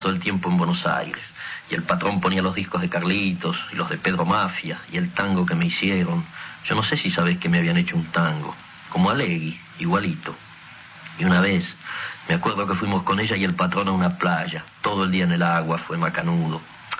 todo el tiempo en Buenos Aires, y el patrón ponía los discos de Carlitos y los de Pedro Mafia y el tango que me hicieron. Yo no sé si sabés que me habían hecho un tango, como Alegui, igualito. Y una vez, me acuerdo que fuimos con ella y el patrón a una playa, todo el día en el agua, fue macanudo.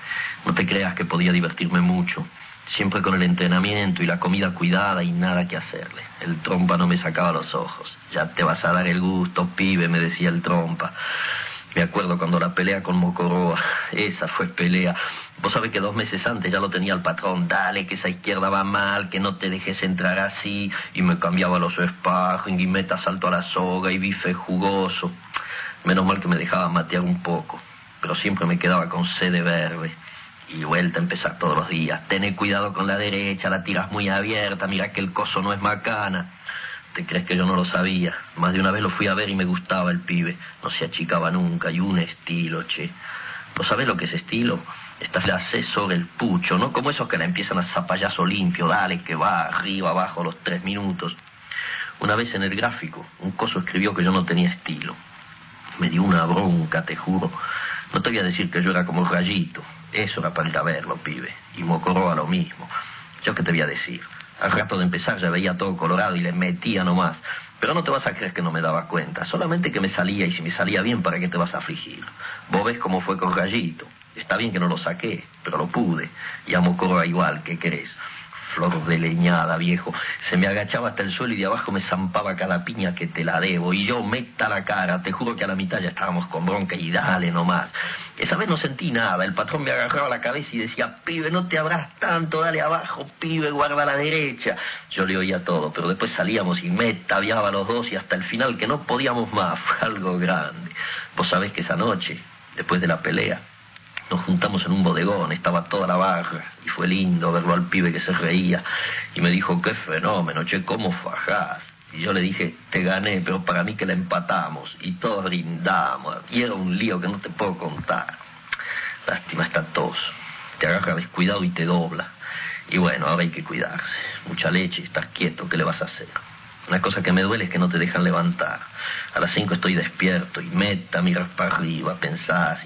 No te creas que podía divertirme mucho, siempre con el entrenamiento y la comida cuidada y nada que hacerle. El trompa no me sacaba los ojos. Ya te vas a dar el gusto, pibe, me decía el trompa. Me acuerdo cuando la pelea con Mocoroa, esa fue pelea. Vos sabés que 2 meses antes ya lo tenía el patrón. Dale, que esa izquierda va mal, que no te dejes entrar así. Y me cambiaba los sparring y meta salto a la soga y bife jugoso. Menos mal que me dejaba matear un poco, pero siempre me quedaba con sed de verde. Y vuelta a empezar todos los días. Tené cuidado con la derecha, la tiras muy abierta, mira que el coso no es macana. ¿Te crees que yo no lo sabía? Más de una vez lo fui a ver y me gustaba el pibe. No se achicaba nunca, y un estilo, che. ¿Vos sabés lo que es estilo? Estás la haces sobre el pucho, ¿no? Como esos que la empiezan a zapallazo limpio, dale, que va, arriba, abajo, a los 3 minutos. Una vez en el gráfico, un coso escribió que yo no tenía estilo. Me dio una bronca, te juro. No te voy a decir que yo era como Rayito. Eso era para ir a verlo, pibe. Y Mocoroa lo mismo. ¿Yo qué te voy a decir? Al rato de empezar ya veía todo colorado y le metía nomás. Pero no te vas a creer que no me daba cuenta. Solamente que me salía, y si me salía bien, ¿para qué te vas a afligir? Vos ves cómo fue con Rayito. Está bien que no lo saqué, pero lo pude. Y a Mocoroa igual, ¿qué querés? Flor de leñada, viejo. Se me agachaba hasta el suelo y de abajo me zampaba cada piña que te la debo. Y yo meta la cara, te juro que a la mitad ya estábamos con bronca y dale nomás. Esa vez no sentí nada, el patrón me agarraba la cabeza y decía, pibe, no te abras tanto, dale abajo, pibe, guarda a la derecha. Yo le oía todo, pero después salíamos y me tabiaba los dos y hasta el final que no podíamos más, fue algo grande. Vos sabés que esa noche, después de la pelea, nos juntamos en un bodegón, estaba toda la barra, y fue lindo verlo al pibe que se reía, y me dijo, qué fenómeno, che, cómo fajás. Y yo le dije, te gané, pero para mí que la empatamos, y todos brindamos, y era un lío que no te puedo contar. Lástima esta tos, te agarra descuidado y te dobla. Y bueno, ahora hay que cuidarse, mucha leche, estás quieto, ¿qué le vas a hacer? Una cosa que me duele es que no te dejan levantar. A las 5 estoy despierto y meta, miras para arriba, pensás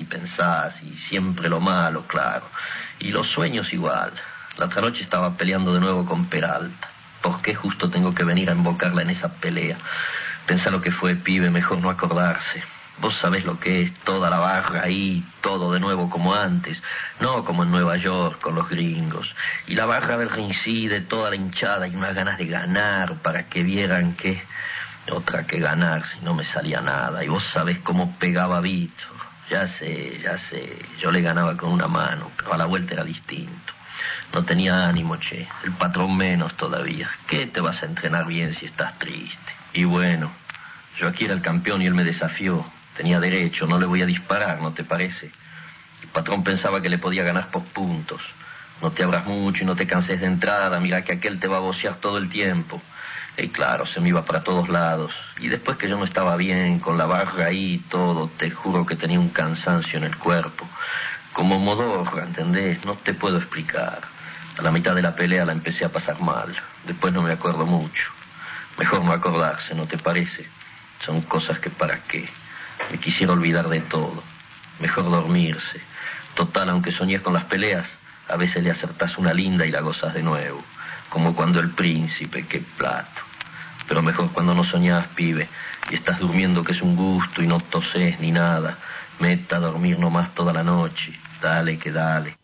y siempre lo malo, claro. Y los sueños igual. La otra noche estaba peleando de nuevo con Peralta. ¿Por qué justo tengo que venir a invocarla en esa pelea? Pensá lo que fue, pibe, mejor no acordarse. Vos sabés lo que es, toda la barra ahí, todo de nuevo como antes, no como en Nueva York con los gringos. Y la barra del reincide, toda la hinchada y unas ganas de ganar para que vieran que otra que ganar si no me salía nada. Y vos sabés cómo pegaba Vito. Ya sé, yo le ganaba con una mano, pero a la vuelta era distinto. No tenía ánimo, che, el patrón menos todavía. ¿Qué te vas a entrenar bien si estás triste? Y bueno, yo aquí era el campeón y él me desafió. Tenía derecho, no le voy a disparar, ¿no te parece? El patrón pensaba que le podía ganar por puntos. No te abras mucho y no te canses de entrada, mira que aquel te va a bocear todo el tiempo. Y claro, se me iba para todos lados. Y después que yo no estaba bien, con la barra ahí y todo, te juro que tenía un cansancio en el cuerpo. Como modorra, ¿entendés? No te puedo explicar. A la mitad de la pelea la empecé a pasar mal. Después no me acuerdo mucho. Mejor no acordarse, ¿no te parece? Son cosas que para qué. Me quisiera olvidar de todo. Mejor dormirse. Total, aunque soñés con las peleas, a veces le acertás una linda y la gozás de nuevo. Como cuando el príncipe, qué plato. Pero mejor cuando no soñás, pibe, y estás durmiendo que es un gusto y no tosés ni nada. Meta a dormir nomás toda la noche. Dale que dale.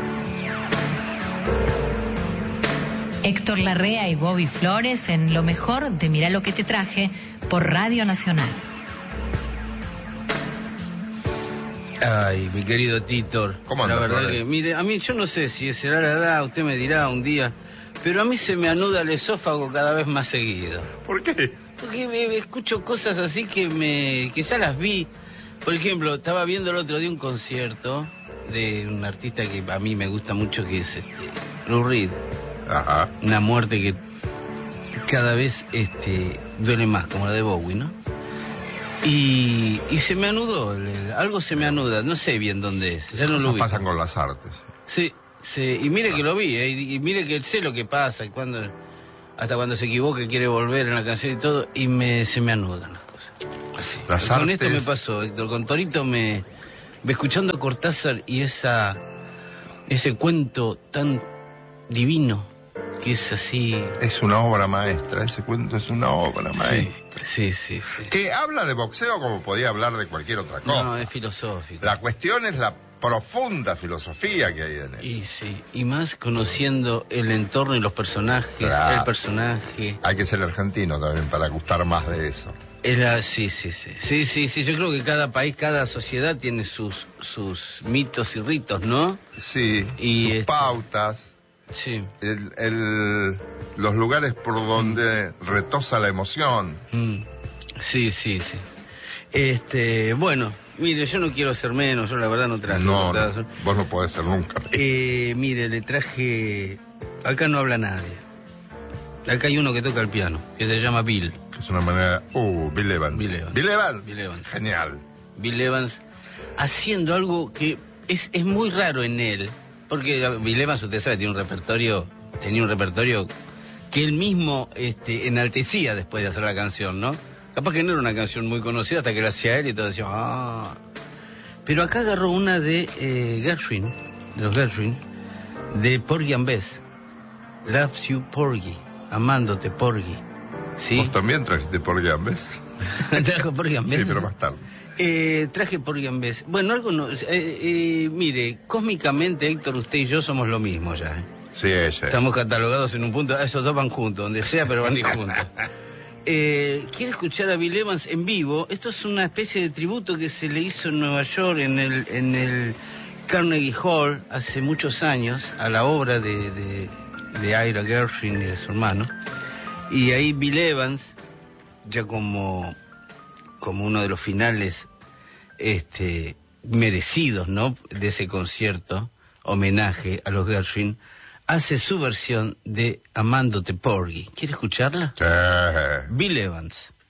Héctor Larrea y Bobby Flores en lo mejor de Mirá lo que te traje por Radio Nacional. Ay, mi querido Titor. ¿Cómo anda, la verdad Flores? que, mire, a mí yo no sé si será la edad, usted me dirá un día, pero a mí se me anuda el esófago cada vez más seguido. ¿Por qué? Porque me escucho cosas así que ya las vi. Por ejemplo, estaba viendo el otro día un concierto de un artista que a mí me gusta mucho, que es Lou Reed. Ajá. Una muerte que cada vez duele más, como la de Bowie, ¿no? Y se me anudó, algo se me anuda, no sé bien dónde es. Ya no lo Cosas vi. pasan con las artes. Sí, y mire que lo vi, y mire que sé lo que pasa, hasta cuando se equivoca quiere volver en la canción y todo, y se me anudan las cosas. Así. Las Con artes... esto me pasó, Héctor, con Torito me escuchando a Cortázar y ese cuento tan divino, que es así... Es una obra maestra, ese cuento es una obra maestra. Sí. Que habla de boxeo como podía hablar de cualquier otra cosa. No, es filosófico. La cuestión es la profunda filosofía que hay en eso. Y sí, y más conociendo el entorno y los personajes, Claro. el personaje. Hay que ser argentino también para gustar más de eso. Sí, yo creo que cada país, cada sociedad tiene sus mitos y ritos, ¿no? Sí, Y sus pautas, Sí. los lugares por donde retosa la emoción. Sí. Bueno, mire, yo no quiero ser menos, yo la verdad no traje. No, vos no podés ser nunca. Mire, le traje... Acá no habla nadie. Acá hay uno que toca el piano, que se llama Bill. Es una manera... Bill Evans. Bill Evans. Bill Evans. Genial. Bill Evans haciendo algo que es muy raro en él, porque Bill Evans, usted sabe, tenía un repertorio que él mismo enaltecía después de hacer la canción, ¿no? Capaz que no era una canción muy conocida hasta que la hacía él y todo decía, Pero acá agarró una de Gershwin, de los Gershwin, de Porgy and Bess, Loves You Porgy, amándote Porgy. ¿Sí? ¿Vos también trajiste Porgy and Bess? ¿Trajo Porgy and Bess? Sí, pero más tarde. Traje Porgy and Bess. Bueno, algo no... mire, cósmicamente, Héctor, usted y yo somos lo mismo ya. Sí, ella. Estamos catalogados en un punto... Esos dos van juntos, donde sea, pero van a ir juntos. ¿Quiere escuchar a Bill Evans en vivo? Esto es una especie de tributo que se le hizo en Nueva York, en el Carnegie Hall, hace muchos años, a la obra de Ira Gershwin y de su hermano. Y ahí Bill Evans, ya como uno de los finales merecidos, ¿no?, de ese concierto, homenaje a los Gershwin, hace su versión de Amándote Porgy. ¿Quiere escucharla? Sí. Bill Evans.